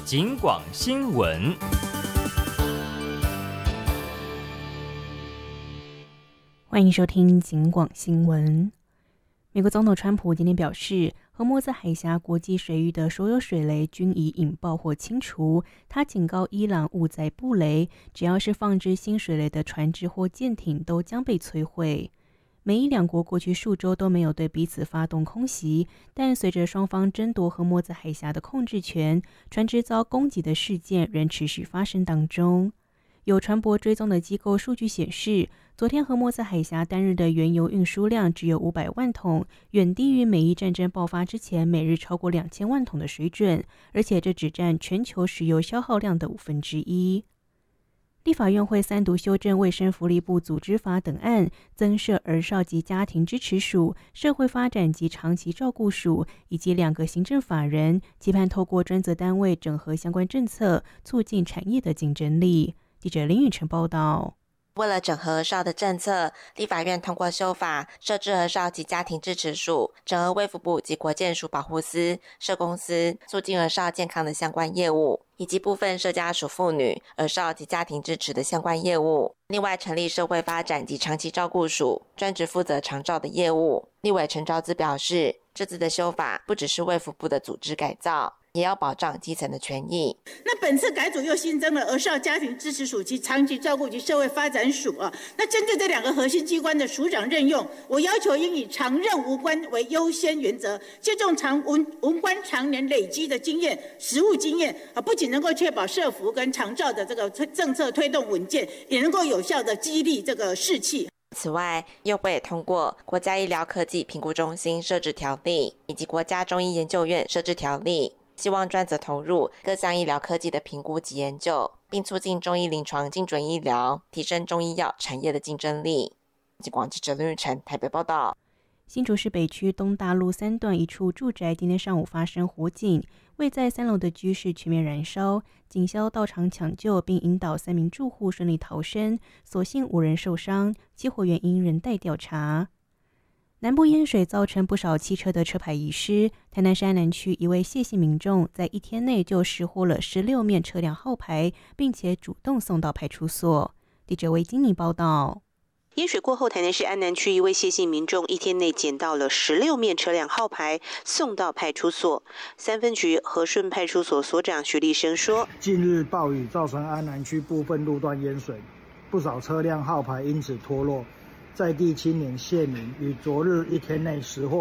警广新闻。 欢迎收听警广新闻。美国总统川普今天表示，荷默兹海峡国际水域的所有水雷均已引爆或清除。他警告伊朗勿再布雷，只要是放置新水雷的船只或舰艇都将被摧毁。美伊两国过去数周都没有对彼此发动空袭，但随着双方争夺荷默兹海峡的控制权，船只遭攻击的事件仍持续发生当中。有船舶追踪的机构数据显示，昨天荷默兹海峡单日的原油运输量只有500万桶，远低于美伊战争爆发之前每日超过2000万桶的水准，而且这只占全球石油消耗量的1/5。立法院会三读修正卫生福利部组织法等案，增设儿少及家庭支持署、社会发展及长期照顾署以及2个行政法人，期盼透过专责单位整合相关政策，促进产业的竞争力。记者林宇晨报道。 为了整合儿少的政策，立法院通过修法，设置儿少及家庭支持署，整合卫福部及国健署保护司、社工司，促进儿少健康的相关业务，以及部分社家属妇女、儿少及家庭支持的相关业务。另外成立社会发展及长期照顾署，专职负责长照的业务。立委陈昭姿表示，这次的修法不只是卫福部的组织改造，也要保障基层的权益。 那本次改组又新增了儿少家庭支持署及长期照顾及社会发展署啊。那针对这2个核心机关的署长任用，我要求应以常任无关为优先原则，借重文官常年累积的经验、实务经验啊，不仅能够确保社福跟长照的这个政策推动稳健，也能够有效的激励这个士气。 此外，院会也通过国家医疗科技评估中心设置条例以及国家中医研究院设置条例，希望专责投入各项医疗科技的评估及研究，并促进中医临床精准医疗，提升中医药产业的竞争力。警广记者林玉成台北报道。 新竹市北区东大路3段一处住宅今天上午发生火警，位在3楼的居室全面燃烧，警消到场抢救并引导3名住户顺利逃生，所幸无人受伤，起火原因仍待调查。南部淹水造成不少汽车的车牌遗失，台南市安南区一位谢姓民众在1天内就拾获了16面车辆号牌，并且主动送到派出所。记者魏金妮报道。 淹水过后，台南市安南区一位谢姓民众1天内捡到了16面车辆号牌，送到派出所。3分局和顺派出所所长徐立生说： 近日暴雨造成安南区部分路段淹水，不少车辆号牌因此脱落。在地青年谢明于昨日1天内拾获